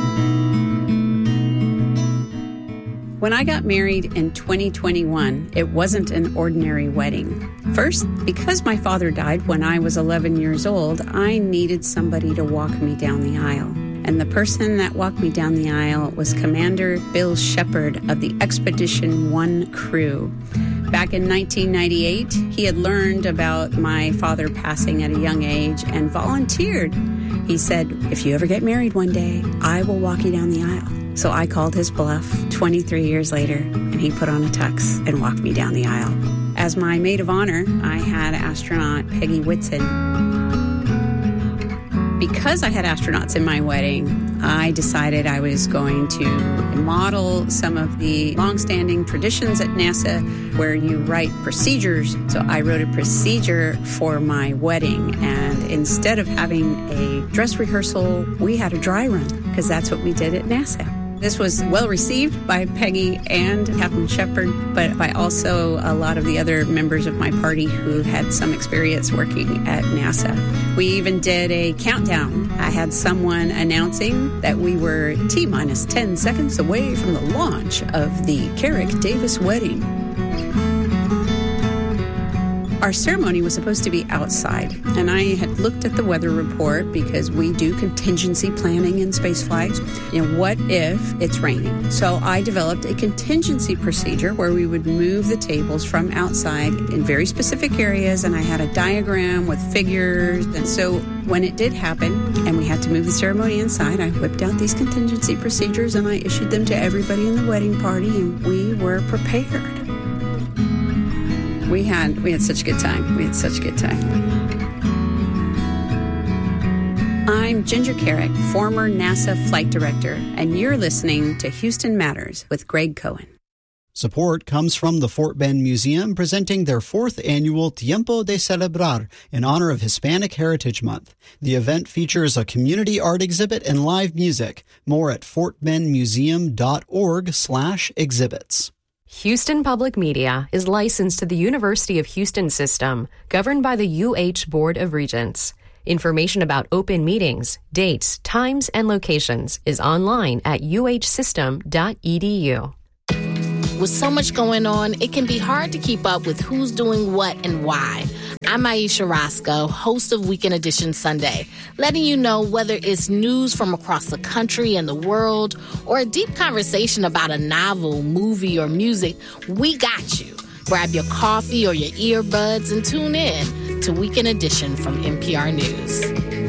S18: When I got married in twenty twenty-one, it wasn't an ordinary wedding. First, because my father died when I was eleven years old, I needed somebody to walk me down the aisle. And the person that walked me down the aisle was Commander Bill Shepard of the Expedition One crew. Back in nineteen ninety-eight, he had learned about my father passing at a young age and volunteered. He said, if you ever get married one day, I will walk you down the aisle. So I called his bluff twenty-three years later, and he put on a tux and walked me down the aisle. As my maid of honor, I had astronaut Peggy Whitson. Because I had astronauts in my wedding, I decided I was going to model some of the longstanding traditions at NASA where you write procedures. So I wrote a procedure for my wedding, and instead of having a dress rehearsal, we had a dry run because that's what we did at NASA. This was well received by Peggy and Captain Shepard, but by also a lot of the other members of my party who had some experience working at NASA. We even did a countdown. I had someone announcing that we were T minus ten seconds away from the launch of the Carrick Davis wedding. Our ceremony was supposed to be outside, and I had looked at the weather report because we do contingency planning in space flights. You know, what if it's raining? So I developed a contingency procedure where we would move the tables from outside in very specific areas, and I had a diagram with figures. And so when it did happen and we had to move the ceremony inside, I whipped out these contingency procedures and I issued them to everybody in the wedding party, and we were prepared. We had we had such a good time. We had such a good time. I'm Ginger Carrick, former NASA flight director, and you're listening to Houston Matters with Greg Cohen.
S19: Support comes from the Fort Bend Museum presenting their fourth annual Tiempo de Celebrar in honor of Hispanic Heritage Month. The event features a community art exhibit and live music. More at fortbendmuseum.org slash exhibits.
S14: Houston Public Media is licensed to the University of Houston system, governed by the U H Board of Regents. Information about open meetings, dates, times, and locations is online at u h system dot e d u.
S20: With so much going on, it can be hard to keep up with who's doing what and why. I'm Aisha Roscoe, host of Weekend Edition Sunday, letting you know whether it's news from across the country and the world or a deep conversation about a novel, movie, or music, we got you. Grab your coffee or your earbuds and tune in to Weekend Edition from N P R News.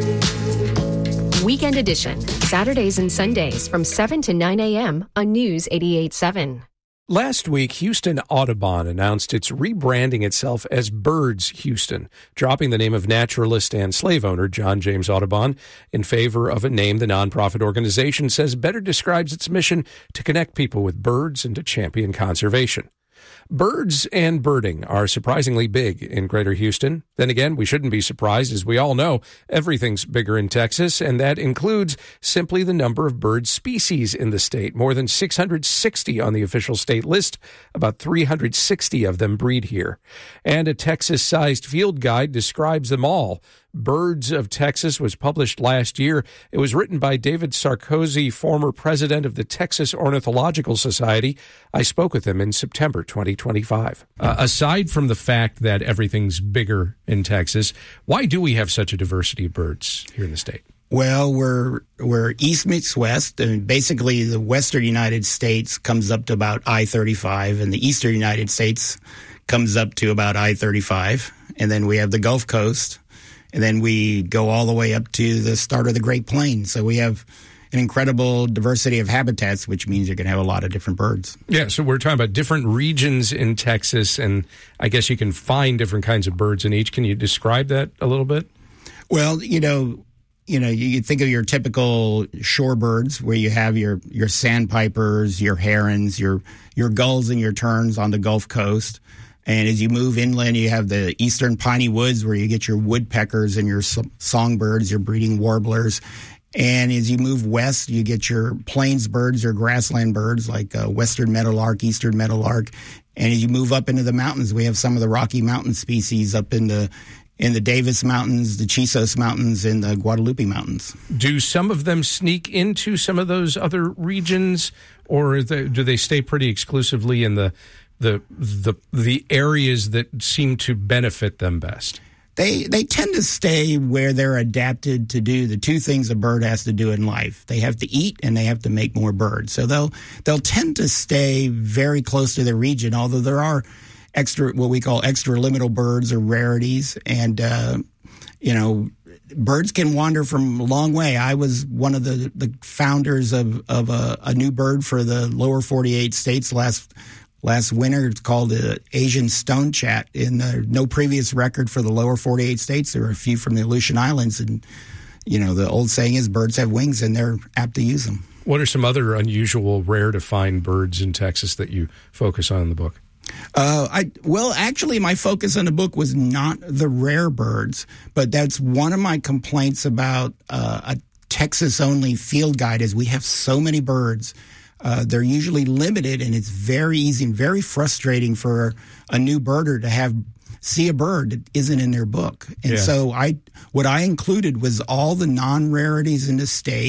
S14: Weekend Edition, Saturdays and Sundays from seven to nine a.m. on News eighty-eight point seven.
S4: Last week, Houston Audubon announced it's rebranding itself as Birds Houston, dropping the name of naturalist and slave owner John James Audubon in favor of a name the nonprofit organization says better describes its mission to connect people with birds and to champion conservation. Birds and birding are surprisingly big in Greater Houston. Then again, we shouldn't be surprised. As we all know, everything's bigger in Texas, and that includes simply the number of bird species in the state. More than six hundred sixty on the official state list. About three hundred sixty of them breed here. And a Texas-sized field guide describes them all. Birds of Texas was published last year. It was written by David Sarkozy, former president of the Texas Ornithological Society. I spoke with him in September twenty twenty-five. Uh, aside from the fact that everything's bigger in Texas, why do we have such a diversity of birds here in the state?
S21: Well, we're we're east meets west, and basically the western United States comes up to about I thirty-five, and the eastern United States comes up to about I thirty-five, and then we have the Gulf Coast. And then we go all the way up to the start of the Great Plains. So we have an incredible diversity of habitats, which means you're going to have a lot of different birds.
S4: Yeah, so we're talking about different regions in Texas, and I guess you can find different kinds of birds in each. Can you describe that a little bit?
S21: Well, you know, you know, you think of your typical shorebirds, where you have your your sandpipers, your herons, your your gulls and your terns on the Gulf Coast. And as you move inland, you have the eastern piney woods where you get your woodpeckers and your songbirds, your breeding warblers. And as you move west, you get your plains birds or grassland birds like uh, western meadowlark, eastern meadowlark. And as you move up into the mountains, we have some of the Rocky Mountain species up in the in the Davis Mountains, the Chisos Mountains, and the Guadalupe Mountains.
S4: Do some of them sneak into some of those other regions, or do they stay pretty exclusively in the the the the areas that seem to benefit them best?
S21: They they tend to stay where they're adapted to do the two things a bird has to do in life. They have to eat and they have to make more birds. So they'll they'll tend to stay very close to their region, although there are extra what we call extraliminal birds or rarities. And uh, you know, birds can wander from a long way. I was one of the, the founders of, of a, a new bird for the lower forty-eight states last Last winter. It's called the Asian stonechat. In the no previous record for the lower forty-eight states, there were a few from the Aleutian Islands. And, you know, the old saying is birds have wings and they're apt to use them.
S4: What are some other unusual, rare to find birds in Texas that you focus on in the book?
S21: Uh, I well, actually, my focus on the book was not the rare birds, but that's one of my complaints about uh, a Texas-only field guide is we have so many birds. Uh, they're usually limited, and it's very easy and very frustrating for a new birder to have see a bird that isn't in their book. And yeah. so I, what I included was all the non-rarities in the state,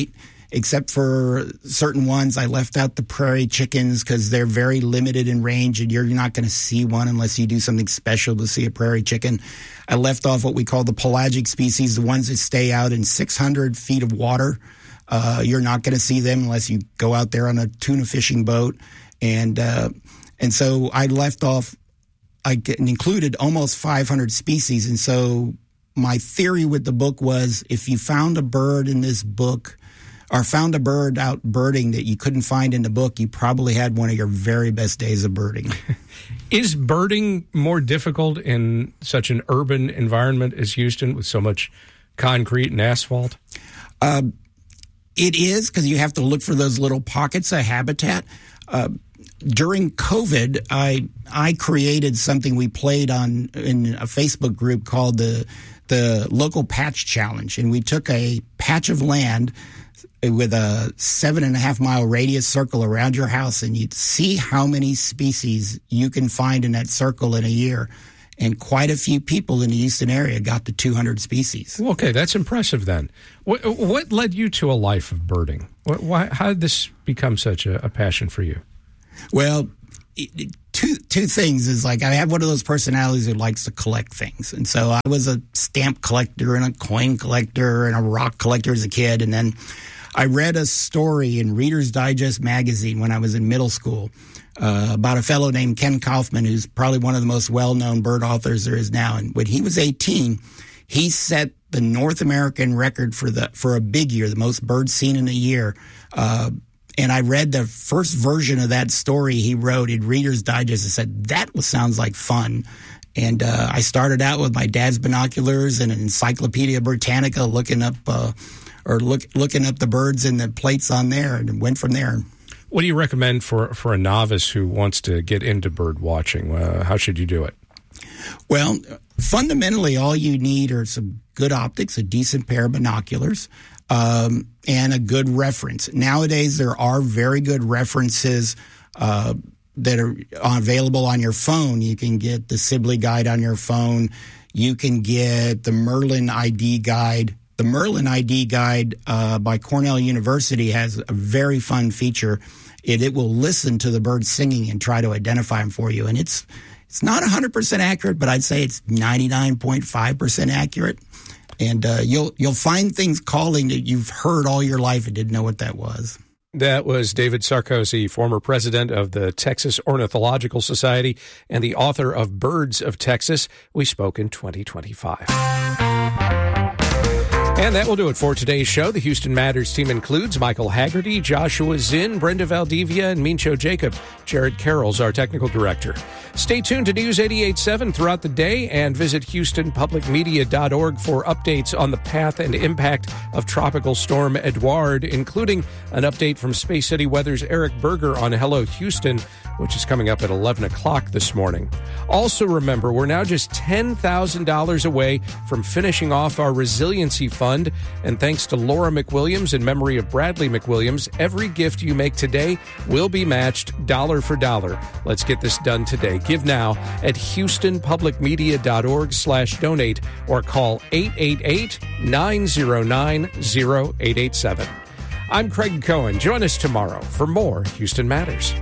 S21: except for certain ones. I left out the prairie chickens because they're very limited in range, and you're not going to see one unless you do something special to see a prairie chicken. I left off what we call the pelagic species, the ones that stay out in six hundred feet of water. Uh, you're not going to see them unless you go out there on a tuna fishing boat. And uh, and so I left off, I included almost five hundred species. And so my theory with the book was if you found a bird in this book or found a bird out birding that you couldn't find in the book, you probably had one of your very best days of birding.
S4: Is birding more difficult in such an urban environment as Houston with so much concrete and asphalt?
S21: Uh, it is, because you have to look for those little pockets of habitat. Uh, during COVID, I I created something we played on in a Facebook group called the the Local Patch Challenge, and we took a patch of land with a seven and a half mile radius circle around your house, and you'd see how many species you can find in that circle in a year. And quite a few people in the Houston area got to two hundred species.
S4: Okay, that's impressive then. What, what led you to a life of birding? What, why, how did this become such a, a passion for you?
S21: Well, two two things is like I have one of those personalities who likes to collect things. And so I was a stamp collector and a coin collector and a rock collector as a kid. And then I read a story in Reader's Digest magazine when I was in middle school uh, about a fellow named Ken Kaufman, who's probably one of the most well-known bird authors there is now. And when he was eighteen, he set the North American record for the for a big year, the most birds seen in a year. Uh, and I read the first version of that story he wrote in Reader's Digest and said, that sounds like fun. And uh, I started out with my dad's binoculars and an Encyclopedia Britannica looking up uh, or look, looking up the birds and the plates on there, and went from there.
S4: What do you recommend for, for a novice who wants to get into bird watching? Uh, how should you do it?
S21: Well, fundamentally, all you need are some good optics, a decent pair of binoculars, um, and a good reference. Nowadays, there are very good references uh, that are available on your phone. You can get the Sibley Guide on your phone. You can get the Merlin I D Guide. The Merlin I D Guide uh, by Cornell University has a very fun feature. It, it will listen to the birds singing and try to identify them for you. And it's it's not one hundred percent accurate, but I'd say it's ninety-nine point five percent accurate. And uh, you'll you'll find things calling that you've heard all your life and didn't know what that was.
S4: That was David Sarkozy, former president of the Texas Ornithological Society and the author of Birds of Texas. We spoke in twenty twenty-five. And that will do it for today's show. The Houston Matters team includes Michael Haggerty, Joshua Zinn, Brenda Valdivia, and Mincho Jacob. Jared Carroll's our technical director. Stay tuned to News eighty-eight point seven throughout the day and visit houston public media dot org for updates on the path and impact of Tropical Storm Edouard, including an update from Space City Weather's Eric Berger on Hello Houston, which is coming up at eleven o'clock this morning. Also remember, we're now just ten thousand dollars away from finishing off our resiliency fund. And thanks to Laura McWilliams in memory of Bradley McWilliams, every gift you make today will be matched dollar for dollar. Let's get this done today. Give now at houston public media dot org slash donate or call eight eight eight, nine zero nine, zero eight eight seven. I'm Craig Cohen. Join us tomorrow for more Houston Matters.